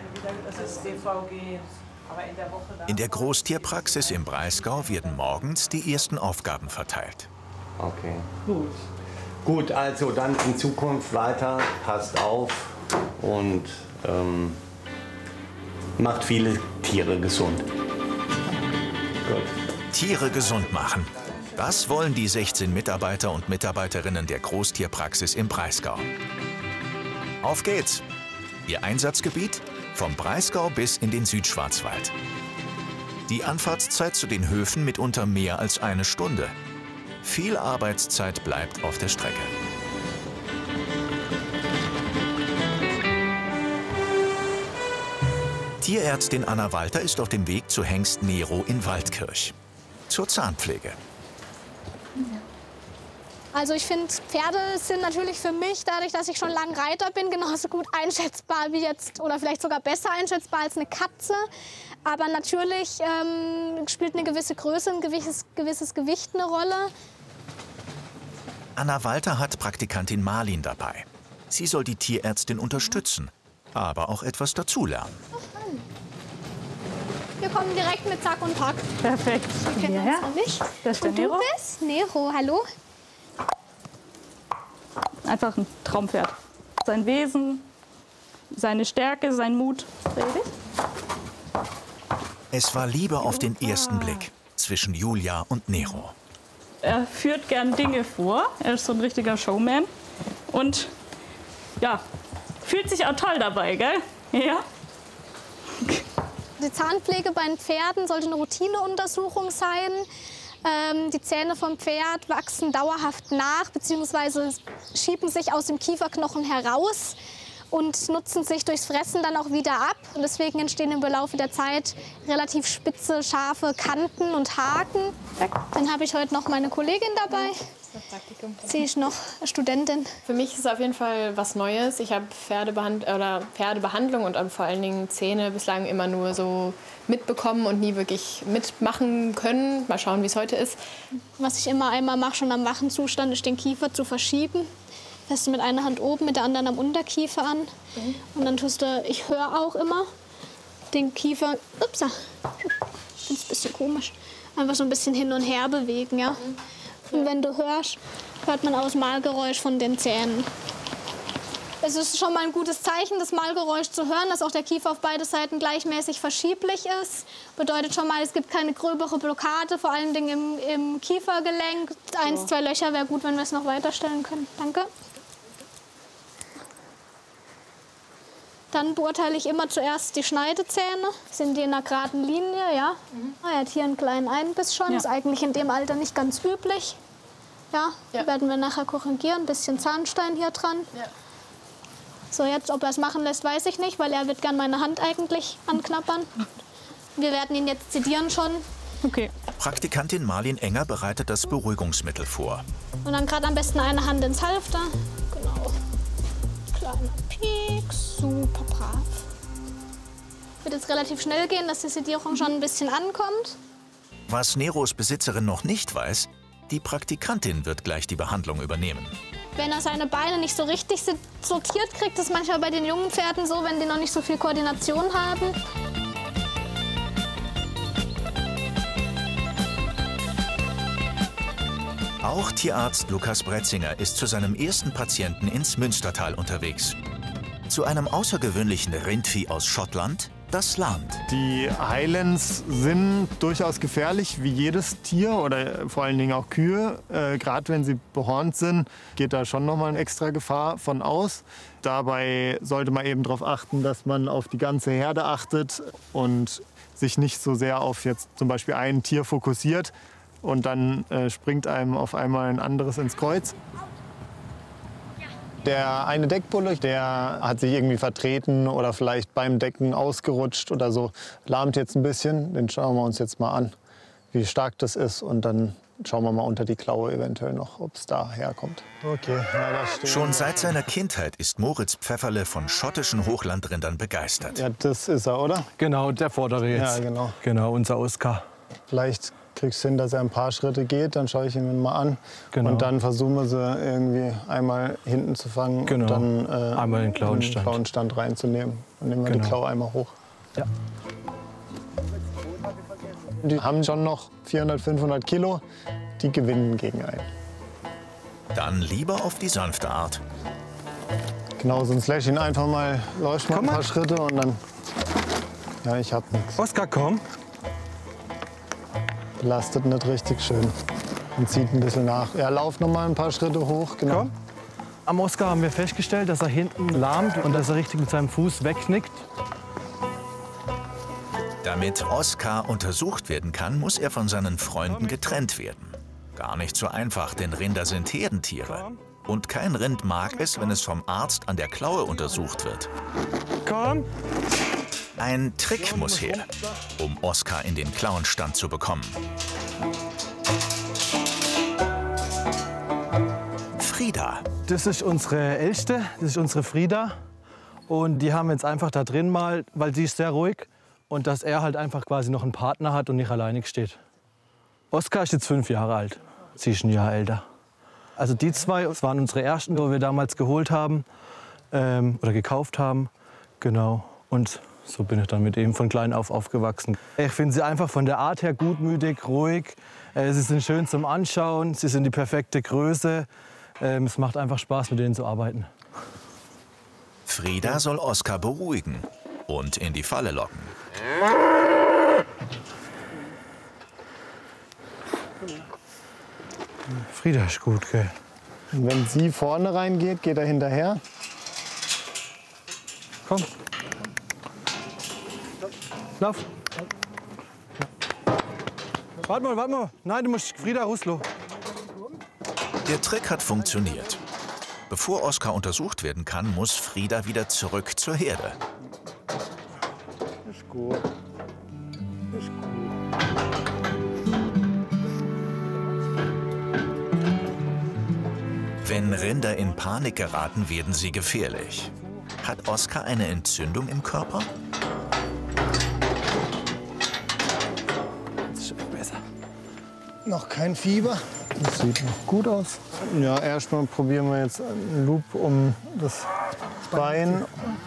In der Großtierpraxis im Breisgau werden morgens die ersten Aufgaben verteilt. Okay, gut. Gut, also dann in Zukunft weiter, passt auf und macht viele Tiere gesund. Gut. Tiere gesund machen. Das wollen die 16 Mitarbeiter und Mitarbeiterinnen der Großtierpraxis im Breisgau. Auf geht's! Ihr Einsatzgebiet? Vom Breisgau bis in den Südschwarzwald. Die Anfahrtszeit zu den Höfen mitunter mehr als eine Stunde. Viel Arbeitszeit bleibt auf der Strecke. Tierärztin Anna Walter ist auf dem Weg zu Hengst Nero in Waldkirch. Zur Zahnpflege. Also ich finde, Pferde sind natürlich für mich, dadurch, dass ich schon lange Reiter bin, genauso gut einschätzbar wie jetzt oder vielleicht sogar besser einschätzbar als eine Katze. Aber natürlich spielt eine gewisse Größe, ein gewisses Gewicht eine Rolle. Anna Walter hat Praktikantin Marlin dabei. Sie soll die Tierärztin unterstützen, aber auch etwas dazulernen. Wir kommen direkt mit Sack und Pack. Perfekt. Wir kennen uns noch nicht. Das ist der Und du Nero. bist? Nero, hallo. Einfach ein Traumpferd. Sein Wesen, seine Stärke, sein Mut. Es war Liebe auf den ersten Blick zwischen Julia und Nero. Er führt gern Dinge vor. Er ist so ein richtiger Showman. Und ja, fühlt sich auch toll dabei, gell? Ja. Die Zahnpflege bei den Pferden sollte eine Routineuntersuchung sein. Die Zähne vom Pferd wachsen dauerhaft nach bzw. schieben sich aus dem Kieferknochen heraus und nutzen sich durchs Fressen dann auch wieder ab. Und deswegen entstehen im Laufe der Zeit relativ spitze, scharfe Kanten und Haken. Dann habe ich heute noch meine Kollegin dabei. Sie ist noch Studentin. Für mich ist es auf jeden Fall was Neues. Ich habe Pferdebehandlung und vor allen Dingen Zähne bislang immer nur so mitbekommen und nie wirklich mitmachen können. Mal schauen, wie es heute ist. Was ich immer einmal mache, schon am wachen Zustand, ist den Kiefer zu verschieben. Fährst du mit einer Hand oben, mit der anderen am Unterkiefer an. Und dann tust du, ich höre auch immer, den Kiefer, upsa, ich finde es ein bisschen komisch, einfach so ein bisschen hin und her bewegen, ja. Und wenn du hörst, hört man auch das Mahlgeräusch von den Zähnen. Es ist schon mal ein gutes Zeichen, das Mahlgeräusch zu hören, dass auch der Kiefer auf beide Seiten gleichmäßig verschieblich ist. Bedeutet schon mal, es gibt keine gröbere Blockade, vor allen Dingen im Kiefergelenk. 1, 2 Löcher wäre gut, wenn wir es noch weiterstellen können. Danke. Dann beurteile ich immer zuerst die Schneidezähne. Sind die in einer geraden Linie? Ja. Er hat hier einen kleinen Einbiss schon. Ja. Ist eigentlich in dem Alter nicht ganz üblich. Ja, Ja. werden wir nachher korrigieren. Ein bisschen Zahnstein hier dran. Ja. So, jetzt, ob er es machen lässt, weiß ich nicht, weil er wird gern meine Hand eigentlich anknabbern. Wir werden ihn jetzt sedieren schon. Okay. Praktikantin Marlin Enger bereitet das Beruhigungsmittel vor. Und dann gerade am besten eine Hand ins Halfter. Genau. Kleiner Pieks. Super brav. Wird jetzt relativ schnell gehen, dass die Sedierung schon ein bisschen ankommt. Was Neros Besitzerin noch nicht weiß, die Praktikantin wird gleich die Behandlung übernehmen. Wenn er seine Beine nicht so richtig sortiert kriegt, ist manchmal bei den jungen Pferden so, wenn die noch nicht so viel Koordination haben. Auch Tierarzt Lukas Bretzinger ist zu seinem ersten Patienten ins Münstertal unterwegs. Zu einem außergewöhnlichen Rindvieh aus Schottland, das Land. Die Highlands sind durchaus gefährlich, wie jedes Tier oder vor allen Dingen auch Kühe. Gerade wenn sie behornt sind, geht da schon noch mal eine extra Gefahr von aus. Dabei sollte man eben darauf achten, dass man auf die ganze Herde achtet und sich nicht so sehr auf jetzt zum Beispiel ein Tier fokussiert und dann springt einem auf einmal ein anderes ins Kreuz. Der eine Deckbulle, der hat sich irgendwie vertreten oder vielleicht beim Decken ausgerutscht oder so. Lahmt jetzt ein bisschen. Den schauen wir uns jetzt mal an, wie stark das ist. Und dann schauen wir mal unter die Klaue eventuell noch, ob es da herkommt. Okay, ja, das steht. Schon seit seiner Kindheit ist Moritz Pfefferle von schottischen Hochlandrindern begeistert. Ja, das ist er, oder? Genau, der vordere jetzt. Ja, genau. Genau, unser Oskar. Vielleicht kriegst hin, dass er ein paar Schritte geht, dann schaue ich ihn mal an. Genau. Und dann versuchen wir sie irgendwie einmal hinten zu fangen Genau. und dann Einmal den Klauenstand. Klauenstand reinzunehmen. Dann nehmen wir die Genau. Klaue einmal hoch. Ja. Die haben schon noch 400, 500 Kilo, die gewinnen gegen einen. Dann lieber auf die sanfte Art. Genau, sonst lässt ihn einfach mal, läuft mal ein paar Schritte und dann, ja, ich hab nichts. Oskar, komm. Belastet nicht richtig schön und zieht ein bisschen nach. Ja, lauf noch mal ein paar Schritte hoch, genau. Komm. Am Oskar haben wir festgestellt, dass er hinten lahmt und dass er richtig mit seinem Fuß wegknickt. Damit Oskar untersucht werden kann, muss er von seinen Freunden getrennt werden. Gar nicht so einfach, denn Rinder sind Herdentiere. Und kein Rind mag es, wenn es vom Arzt an der Klaue untersucht wird. Komm. Ein Trick muss her, um Oskar in den Klauenstand zu bekommen. Frieda. Das ist unsere Älteste, das ist unsere Frieda. Und die haben wir jetzt einfach da drin mal, weil sie ist sehr ruhig. Und dass er halt einfach quasi noch einen Partner hat und nicht alleinig steht. Oskar ist jetzt 5 Jahre alt. Sie ist ein Jahr älter. Also die zwei, das waren unsere ersten, die wir damals geholt haben oder gekauft haben. Genau. Und so bin ich dann mit ihm von klein auf aufgewachsen. Ich finde sie einfach von der Art her gutmütig, ruhig. Sie sind schön zum Anschauen, sie sind die perfekte Größe. Es macht einfach Spaß, mit denen zu arbeiten. Frieda soll Oskar beruhigen und in die Falle locken. Frieda ist gut, gell? Und wenn sie vorne reingeht, geht er hinterher. Komm. Lauf. Warte mal, warte mal. Nein, du musst Frieda Ruslo. Der Trick hat funktioniert. Bevor Oskar untersucht werden kann, muss Frieda wieder zurück zur Herde. Ist gut. Ist gut. Wenn Rinder in Panik geraten, werden sie gefährlich. Hat Oskar eine Entzündung im Körper? Das ist schon besser. Noch kein Fieber. Das sieht noch gut aus. Ja, erstmal probieren wir jetzt einen Loop um das Bein.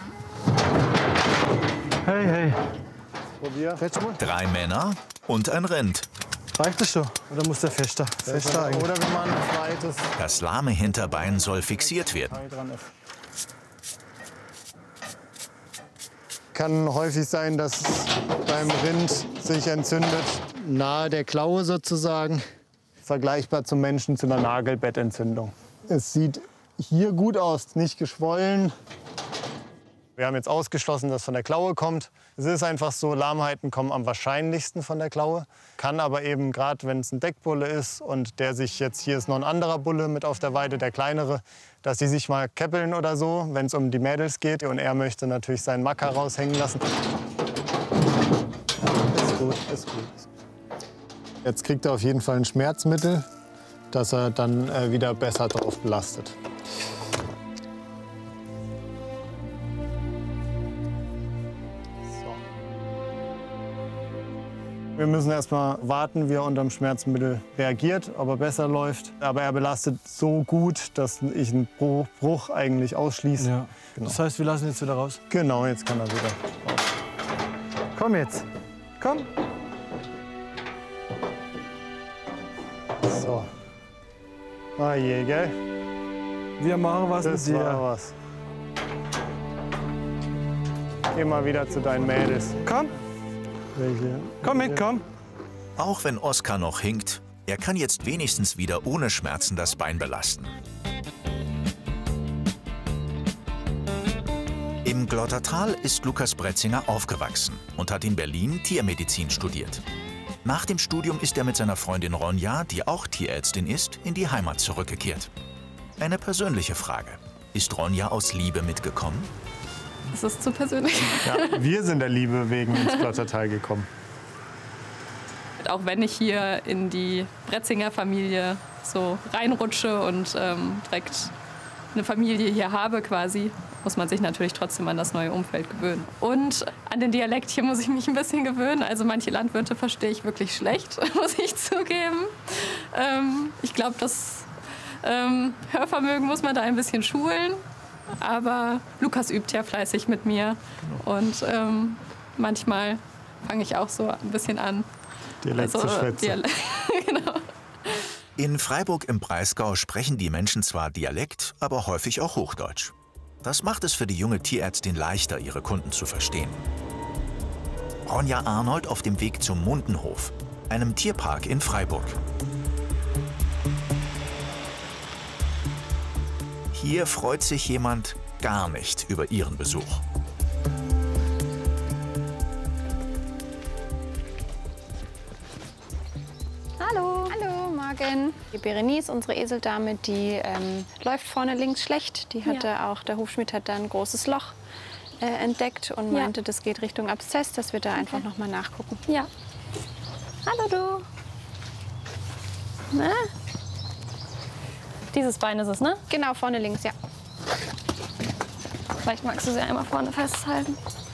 Hey, hey. Probier. 3 Männer und ein Rind. Reicht das schon? Oder muss der fester? Fester eigentlich. Oder wir machen ein zweites. Das lahme Hinterbein soll fixiert werden. Dran ist. Kann häufig sein, dass beim Rind sich entzündet, nahe der Klaue sozusagen. Vergleichbar zum Menschen zu einer Nagelbettentzündung. Es sieht hier gut aus, nicht geschwollen. Wir haben jetzt ausgeschlossen, dass von der Klaue kommt. Es ist einfach so, Lahmheiten kommen am wahrscheinlichsten von der Klaue. Kann aber eben, gerade wenn es ein Deckbulle ist und der sich jetzt, hier ist noch ein anderer Bulle mit auf der Weide, der kleinere, dass die sich mal käppeln oder so, wenn es um die Mädels geht. Und er möchte natürlich seinen Macker raushängen lassen. Ist gut, ist gut. Jetzt kriegt er auf jeden Fall ein Schmerzmittel, dass er dann wieder besser drauf belastet. Wir müssen erst mal warten, wie er unter dem Schmerzmittel reagiert, ob er besser läuft. Aber er belastet so gut, dass ich einen Bruch eigentlich ausschließe. Ja. Genau. Das heißt, wir lassen ihn jetzt wieder raus. Genau, jetzt kann er wieder raus. Komm jetzt. Komm. So. Ah je, gell? Wir machen was Das mit dir. war was. Geh mal wieder zu deinen Mädels. Komm. Welche? Komm mit, komm. Auch wenn Oskar noch hinkt, er kann jetzt wenigstens wieder ohne Schmerzen das Bein belasten. Im Glottertal ist Lukas Bretzinger aufgewachsen und hat in Berlin Tiermedizin studiert. Nach dem Studium ist er mit seiner Freundin Ronja, die auch Tierärztin ist, in die Heimat zurückgekehrt. Eine persönliche Frage. Ist Ronja aus Liebe mitgekommen? Das ist zu persönlich. Ja, wir sind der Liebe wegen ins Glottertal gekommen. Auch wenn ich hier in die Bretzinger Familie so reinrutsche und direkt eine Familie hier habe quasi, muss man sich natürlich trotzdem an das neue Umfeld gewöhnen. Und an den Dialekt hier muss ich mich ein bisschen gewöhnen. Also manche Landwirte verstehe ich wirklich schlecht, muss ich zugeben. Ich glaube, das Hörvermögen muss man da ein bisschen schulen. Aber Lukas übt ja fleißig mit mir. Und manchmal fange ich auch so ein bisschen an. Dialekt zu schwätzen. Genau. In Freiburg im Breisgau sprechen die Menschen zwar Dialekt, aber häufig auch Hochdeutsch. Das macht es für die junge Tierärztin leichter, ihre Kunden zu verstehen. Ronja Arnold auf dem Weg zum Mundenhof, einem Tierpark in Freiburg. Hier freut sich jemand gar nicht über ihren Besuch. Hallo. Hallo, morgen. Die Berenice, unsere Eseldame, die läuft vorne links schlecht. Die hatte auch, der Hufschmied hat da ein großes Loch entdeckt und meinte, das geht Richtung Abszess, dass wir da einfach noch mal nachgucken. Ja. Hallo, du. Na? Dieses Bein ist es, ne? Genau, vorne links, ja. Vielleicht magst du sie einmal vorne festhalten.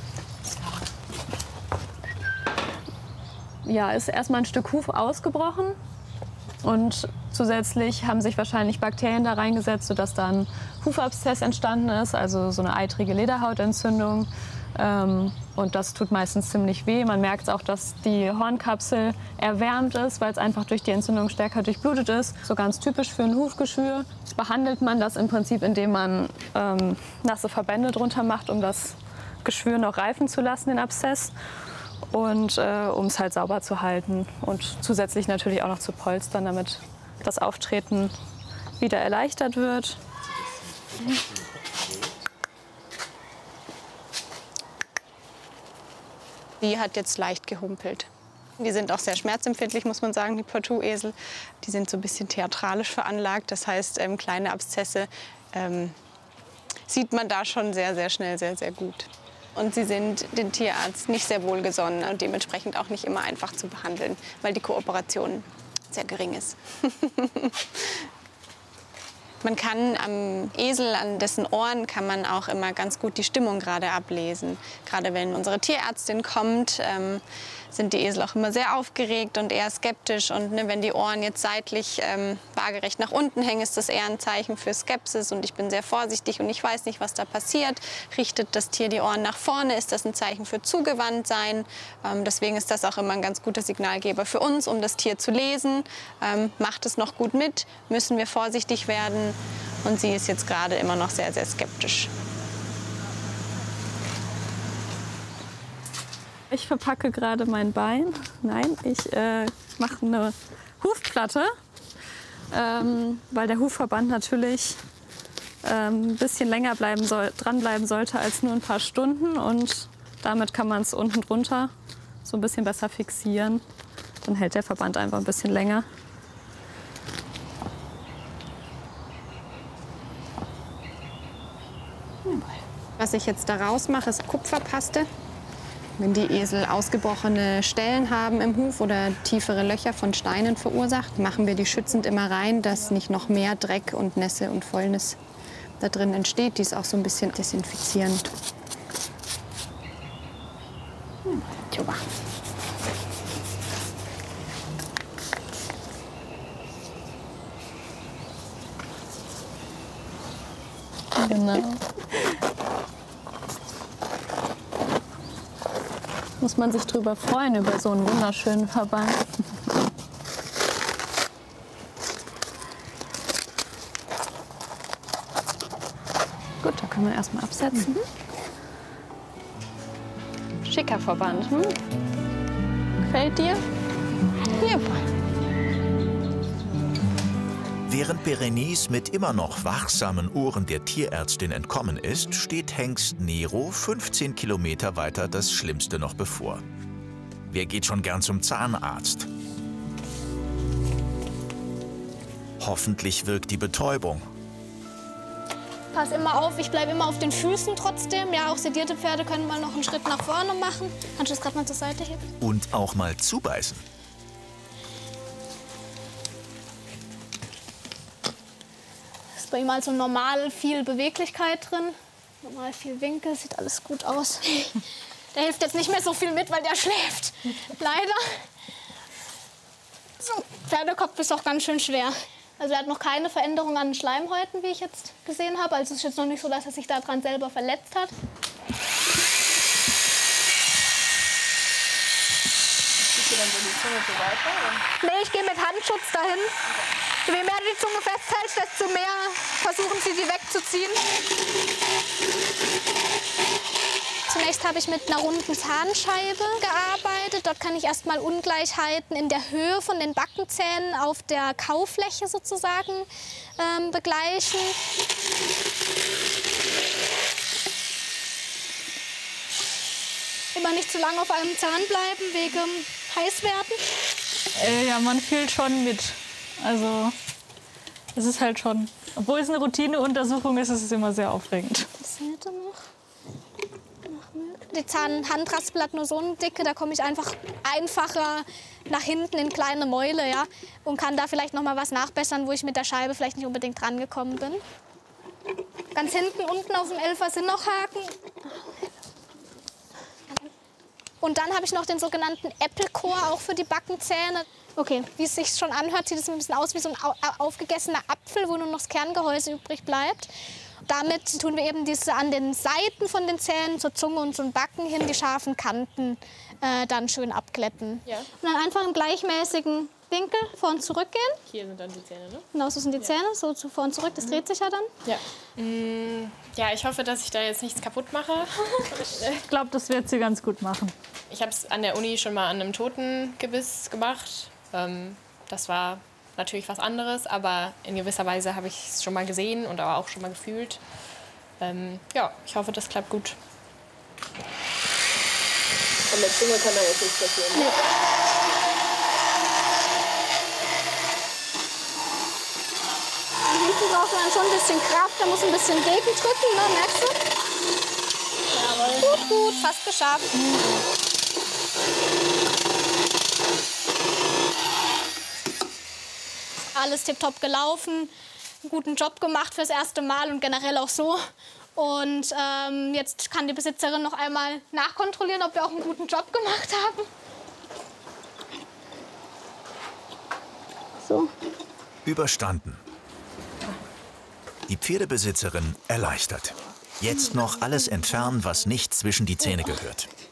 Ja, ist erstmal ein Stück Huf ausgebrochen. Und zusätzlich haben sich wahrscheinlich Bakterien da reingesetzt, sodass da ein Hufabszess entstanden ist, also so eine eitrige Lederhautentzündung. Und das tut meistens ziemlich weh. Man merkt auch, dass die Hornkapsel erwärmt ist, weil es einfach durch die Entzündung stärker durchblutet ist. So ganz typisch für ein Hufgeschwür. Behandelt man das im Prinzip, indem man nasse Verbände drunter macht, um das Geschwür noch reifen zu lassen, den Abszess. Und um es halt sauber zu halten und zusätzlich natürlich auch noch zu polstern, damit das Auftreten wieder erleichtert wird. Die hat jetzt leicht gehumpelt. Die sind auch sehr schmerzempfindlich, muss man sagen, die Portugesel. Die sind so ein bisschen theatralisch veranlagt. Das heißt, kleine Abszesse sieht man da schon sehr, sehr schnell, sehr, sehr gut. Und sie sind dem Tierarzt nicht sehr wohlgesonnen und dementsprechend auch nicht immer einfach zu behandeln, weil die Kooperation sehr gering ist. Man kann am Esel, an dessen Ohren, kann man auch immer ganz gut die Stimmung gerade ablesen. Gerade wenn unsere Tierärztin kommt, sind die Esel auch immer sehr aufgeregt und eher skeptisch. Und ne, wenn die Ohren jetzt seitlich waagerecht nach unten hängen, ist das eher ein Zeichen für Skepsis. Und ich bin sehr vorsichtig und ich weiß nicht, was da passiert. Richtet das Tier die Ohren nach vorne, ist das ein Zeichen für Zugewandtsein. Deswegen ist das auch immer ein ganz guter Signalgeber für uns, um das Tier zu lesen. Macht es noch gut mit, müssen wir vorsichtig werden. Und sie ist jetzt gerade immer noch sehr, sehr skeptisch. Ich verpacke gerade mein Bein. Nein, ich mache eine Hufplatte, weil der Hufverband natürlich ein bisschen länger dranbleiben sollte als nur ein paar Stunden. Und damit kann man es unten drunter so ein bisschen besser fixieren. Dann hält der Verband einfach ein bisschen länger. Was ich jetzt daraus mache, ist Kupferpaste. Wenn die Esel ausgebrochene Stellen haben im Huf oder tiefere Löcher von Steinen verursacht, machen wir die schützend immer rein, dass nicht noch mehr Dreck und Nässe und Fäulnis da drin entsteht. Die ist auch so ein bisschen desinfizierend. Tjoba. Genau. Muss man sich drüber freuen, über so einen wunderschönen Verband. Gut, da können wir erstmal absetzen. Schicker Verband. Gefällt dir? Jawohl. Während Berenice mit immer noch wachsamen Ohren der Tierärztin entkommen ist, steht Hengst Nero 15 Kilometer weiter das Schlimmste noch bevor. Wer geht schon gern zum Zahnarzt? Hoffentlich wirkt die Betäubung. Pass immer auf, ich bleibe immer auf den Füßen trotzdem. Ja, auch sedierte Pferde können mal noch einen Schritt nach vorne machen. Kannst du das gerade mal zur Seite heben? Und auch mal zubeißen. Ist bei ihm also normal viel Beweglichkeit drin. Normal viel Winkel, sieht alles gut aus. Der hilft jetzt nicht mehr so viel mit, weil der schläft. Leider. So, Pferdekopf ist auch ganz schön schwer. Also er hat noch keine Veränderung an den Schleimhäuten, wie ich jetzt gesehen habe. Also es ist jetzt noch nicht so, dass er sich daran selber verletzt hat. Gehst du dann so die Zunge so weiter? Oder? Nee, ich gehe mit Handschutz dahin. Je mehr du die Zunge festhältst, desto mehr versuchen sie, die wegzuziehen. Zunächst habe ich mit einer runden Zahnscheibe gearbeitet. Dort kann ich erstmal Ungleichheiten in der Höhe von den Backenzähnen auf der Kaufläche sozusagen begleichen. Immer nicht zu lange auf einem Zahn bleiben wegen Heißwerden. Ja, man fühlt schon mit. Also es ist halt schon, obwohl es eine Routineuntersuchung ist, ist es immer sehr aufregend. Das hätte noch. Die Zahnhandraspel hat nur so eine Dicke, da komme ich einfach einfacher nach hinten in kleine Mäule, ja, und kann da vielleicht noch mal was nachbessern, wo ich mit der Scheibe vielleicht nicht unbedingt dran gekommen bin. Ganz hinten unten auf dem Elfer sind noch Haken. Und dann habe ich noch den sogenannten Apple Core, auch für die Backenzähne. Okay, wie es sich schon anhört, sieht es ein bisschen aus wie so ein aufgegessener Apfel, wo nur noch das Kerngehäuse übrig bleibt. Damit tun wir eben diese an den Seiten von den Zähnen zur Zunge und zum Backen hin die scharfen Kanten dann schön abglätten. Ja. Und dann einfach im gleichmäßigen Winkel vor und zurück gehen. Hier sind dann die Zähne, ne? Genau, so sind die Zähne, so zu vor und zurück, das dreht sich ja dann. Ja. Ja, ich hoffe, dass ich da jetzt nichts kaputt mache. Ich glaube, das wird sie ganz gut machen. Ich habe es an der Uni schon mal an einem Totengebiss gemacht. Das war natürlich was anderes, aber in gewisser Weise habe ich es schon mal gesehen und aber auch schon mal gefühlt. Ja, ich hoffe, das klappt gut. An der Zunge kann da jetzt nichts passieren. Nee. Hinten braucht man schon ein bisschen Kraft, da muss ein bisschen gegendrücken, ne? Merkst du? Jawohl. Gut, gut, fast geschafft. Alles tipptopp gelaufen, einen guten Job gemacht fürs erste Mal und generell auch so. Und jetzt kann die Besitzerin noch einmal nachkontrollieren, ob wir auch einen guten Job gemacht haben. So. Überstanden. Die Pferdebesitzerin erleichtert. Jetzt noch alles entfernen, was nicht zwischen die Zähne gehört.